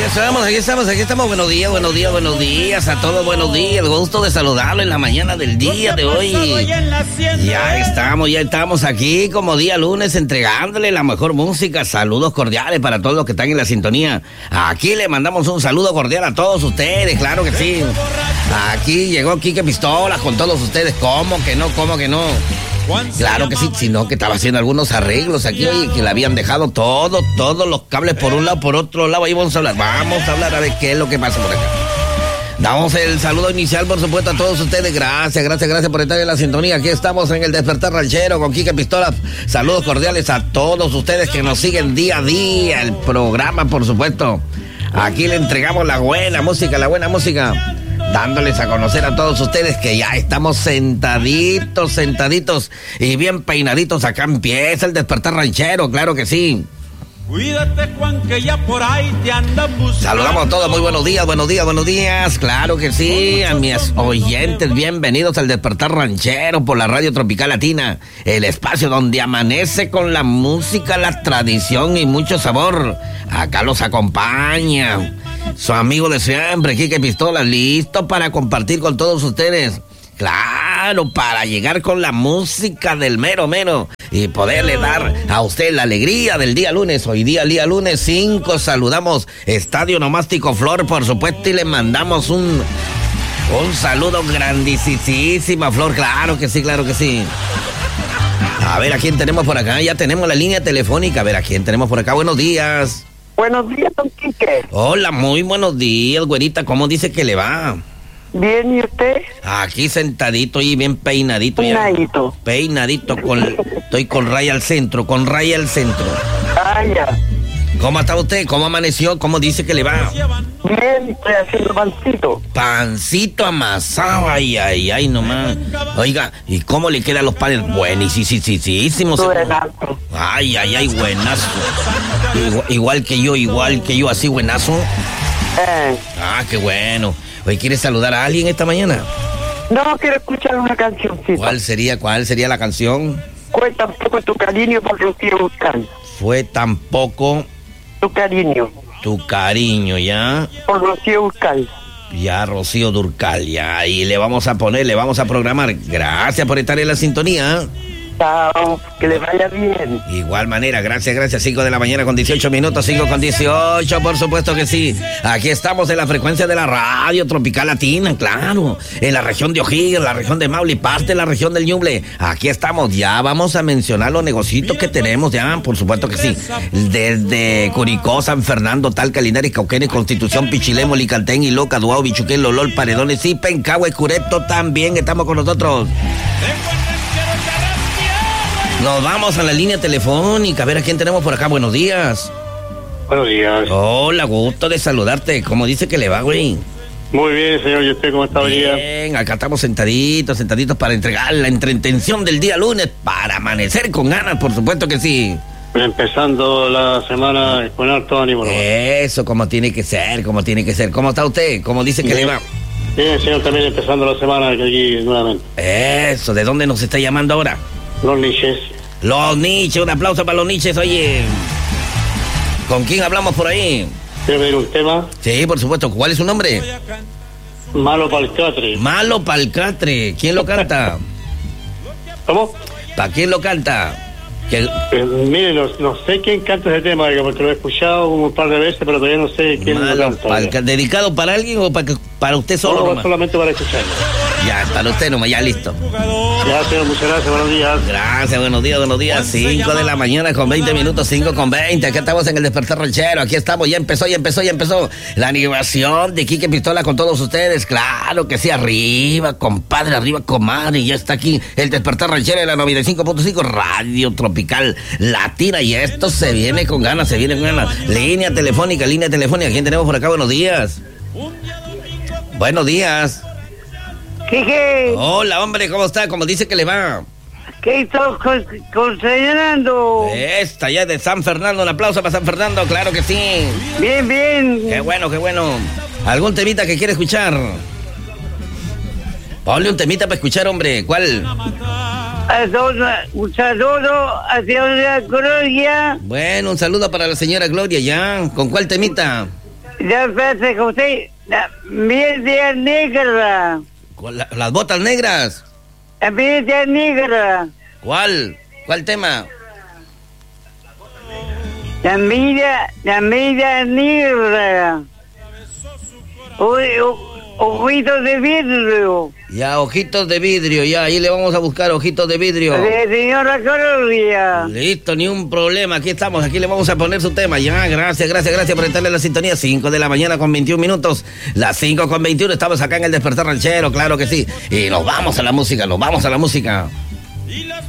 Aquí estamos. Buenos días a todos, buenos días. El gusto de saludarlo en la mañana del día de hoy. Ya estamos aquí como día lunes entregándole la mejor música. Saludos cordiales para todos los que están en la sintonía. Aquí le mandamos un saludo cordial a todos ustedes, claro que sí. Aquí llegó Quique Pistolas con todos ustedes. ¿Cómo que no? Claro que sí, sino que estaba haciendo algunos arreglos aquí, oye, que le habían dejado todos los cables por un lado, por otro lado. Ahí vamos a hablar a ver qué es lo que pasa por acá. Damos el saludo inicial, por supuesto, a todos ustedes. Gracias por estar en la sintonía. Aquí estamos en el Despertar Ranchero con Quique Pistolas. Saludos cordiales a todos ustedes que nos siguen día a día. El programa, por supuesto. Aquí le entregamos la buena música. Dándoles a conocer a todos ustedes que ya estamos sentaditos y bien peinaditos. Acá empieza el Despertar Ranchero, claro que sí. Cuídate, Juan, que ya por ahí te andan buscando. Saludamos a todos, muy buenos días, claro que sí, a mis oyentes, bienvenidos al Despertar Ranchero por la Radio Tropical Latina, el espacio donde amanece con la música, la tradición y mucho sabor. Acá los acompaña su amigo de siempre, Quique Pistolas, listo para compartir con todos ustedes. Claro, para llegar con la música del mero y poderle dar a usted la alegría del día lunes. Hoy día lunes 5, saludamos Estadio Nomástico Flor, por supuesto, y le mandamos un saludo grandísima, Flor, claro que sí. A ver, ¿a quién tenemos por acá? Ya tenemos la línea telefónica, a ver, ¿a quién tenemos por acá? Buenos días. Buenos días, don Quique. Hola, muy buenos días, güerita, ¿cómo dice que le va? Bien, ¿y usted? Aquí sentadito y bien peinadito. Peinadito, estoy con raya al centro. Ah, ya. ¿Cómo está usted? ¿Cómo amaneció? ¿Cómo dice que le va? Bien, estoy haciendo pancito. Pancito amasado, ay, nomás. Oiga, ¿y cómo le quedan los panes? Buenísimos. Buenazo. Ay, buenazo. Igual que yo, así buenazo. Ah, qué bueno. Oye, ¿quieres saludar a alguien esta mañana? No, quiero escuchar una cancioncita. ¿Cuál sería la canción? Fue tan poco tu cariño por Rocío Dúrcal. Fue tan poco tu cariño, ¿ya? Por Rocío Dúrcal. Ya, Rocío Dúrcal, ya. Y le vamos a programar. Gracias por estar en la sintonía. Chao, que le vaya bien. Igual manera, gracias. 5 de la mañana con 18 minutos, 5:18, por supuesto que sí. Aquí estamos en la frecuencia de la Radio Tropical Latina, claro. En la región de O'Higgins, la región de Maule, parte de la región del Ñuble. Aquí estamos, ya vamos a mencionar los negocios que tenemos, ya, por supuesto que sí. Desde Curicó, San Fernando, Talca, Linares, Cauquenes, Constitución, Pichilemo, Licantén, Iloca, Duao, Bichuquén, Lolol, Paredones y Pencahue, Cureto también estamos con nosotros. Nos vamos a la línea telefónica, a ver a quién tenemos por acá. Buenos días. Buenos días. Hola, gusto de saludarte. ¿Cómo dice que le va, güey? Muy bien, señor. ¿Y usted cómo está hoy día? Bien, acá estamos sentaditos para entregar la entretención del día lunes, para amanecer con ganas, por supuesto que sí. Empezando la semana con harto ánimo, ¿no? Eso, como tiene que ser. ¿Cómo está usted? ¿Cómo dice que le va? Bien, señor, también empezando la semana aquí nuevamente. Eso, ¿de dónde nos está llamando ahora? Los Niches. Los Niches, un aplauso para los Niches, oye. ¿Con quién hablamos por ahí? ¿Quiere ver un tema? Sí, por supuesto. ¿Cuál es su nombre? Malo Palcatre. Malo Palcatre. ¿Quién lo canta? ¿Cómo? ¿Para quién lo canta? Mire, no sé quién canta ese tema, porque lo he escuchado un par de veces, pero todavía no sé quién lo canta. ¿Dedicado para alguien o para usted solo? No, solamente para escucharlo. Ya, para usted nomás, ya listo. Ya, señor, muchas gracias, buenos días. Gracias, buenos días. 5 de la mañana con 20 minutos, 5:20. Acá estamos en el Despertar Ranchero. Aquí estamos, ya empezó la animación de Quique Pistola con todos ustedes. Claro que sí, arriba, compadre, arriba, comadre. Ya está aquí el Despertar Ranchero de la 95.5 Radio Tropical Latina. Y esto se viene con ganas. Línea telefónica. ¿Quién tenemos por acá? Buenos días. Buenos días. ¿Qué? Hola, hombre, ¿cómo está? ¿Cómo dice que le va? ¿Qué estás considerando? Esta ya es de San Fernando, un aplauso para San Fernando, claro que sí. Bien. Qué bueno. ¿Algún temita que quiere escuchar? Ponle un temita para escuchar, hombre. ¿Cuál? Un saludo hacia la Gloria. Bueno, un saludo para la señora Gloria, ¿ya? ¿Con cuál temita? Ya parece José, la media negra. Las botas negras. La media negra. ¿Cuál tema? La media negra. Ojitos de vidrio. Ya, ojitos de vidrio, ya, ahí le vamos a buscar ojitos de vidrio. Señora Colombia. Listo, ni un problema, aquí estamos, aquí le vamos a poner su tema. Ya, gracias por estarle en la sintonía. 5 de la mañana con 21 minutos. Las 5:21, estamos acá en el Despertar Ranchero, claro que sí. Y nos vamos a la música.